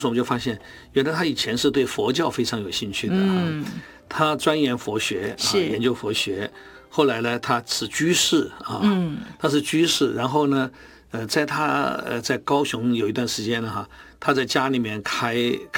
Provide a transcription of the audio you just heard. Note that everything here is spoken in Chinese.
我们就发现，原来他以前是对佛教非常有兴趣的他钻研佛学研究佛学。后来呢，他是居士他是居士。然后呢，在高雄有一段时间呢他在家里面开